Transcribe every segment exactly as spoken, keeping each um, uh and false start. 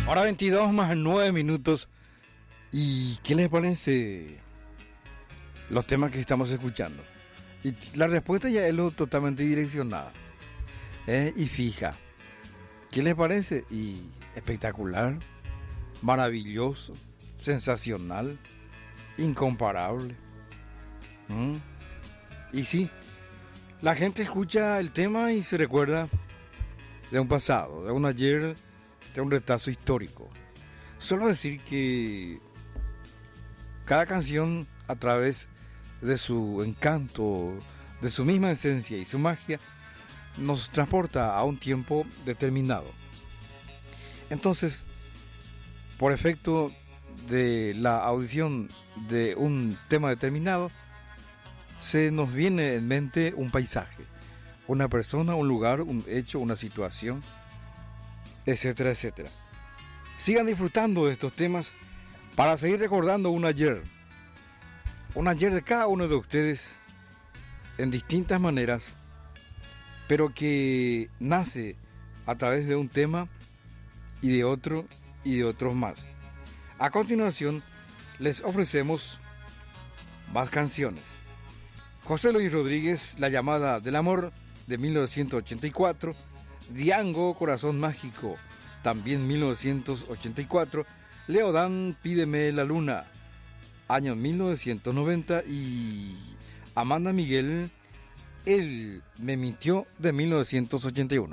Hora veintidós más nueve minutos. ¿Y qué les parece los temas que estamos escuchando? Y la respuesta ya es lo totalmente direccionada, ¿eh? Y fija. ¿Qué les parece? Y espectacular, maravilloso, sensacional, incomparable. ¿Mm? Y sí, la gente escucha el tema y se recuerda de un pasado, de un ayer, de un retazo histórico. Solo decir que cada canción, a través de su encanto, de su misma esencia y su magia, nos transporta a un tiempo determinado. Entonces, por efecto de la audición de un tema determinado, se nos viene en mente un paisaje, una persona, un lugar, un hecho, una situación, etcétera, etcétera. Sigan disfrutando de estos temas para seguir recordando un ayer, un ayer de cada uno de ustedes en distintas maneras, pero que nace a través de un tema y de otro y de otros más. A continuación, les ofrecemos más canciones. José Luis Rodríguez, La llamada del amor, de mil novecientos ochenta y cuatro. Diango, Corazón mágico, también mil novecientos ochenta y cuatro. Leodán, Pídeme la luna, año mil novecientos noventa. Y Amanda Miguel, Él me mintió, de mil novecientos ochenta y uno.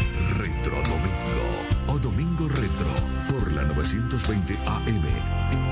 Retro Domingo o Domingo Retro por la novecientos veinte A M.